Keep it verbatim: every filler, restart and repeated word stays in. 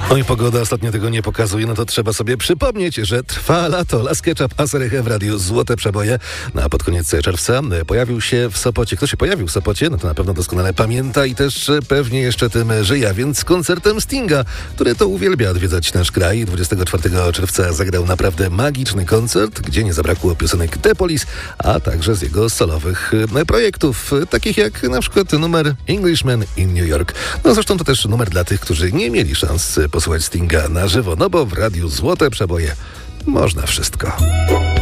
No i pogoda ostatnio tego nie pokazuje, no to trzeba sobie przypomnieć, że trwa lato. Las Ketchup, Aseryche w radiu Złote Przeboje. No a pod koniec czerwca pojawił się w Sopocie. Kto się pojawił w Sopocie? No to na pewno doskonale pamięta i też pewnie jeszcze tym żyje, więc koncertem Stinga, który to uwielbia odwiedzać nasz kraj. dwudziestego czwartego czerwca zagrał naprawdę magiczny koncert, gdzie nie zabrakło piosenek The Police, a także z jego solowych projektów, takich jak na przykład numer Englishman in New York. No zresztą to też numer dla tych, którzy nie mieli szans posłuchać Stinga na żywo, no bo w radiu Złote Przeboje można wszystko.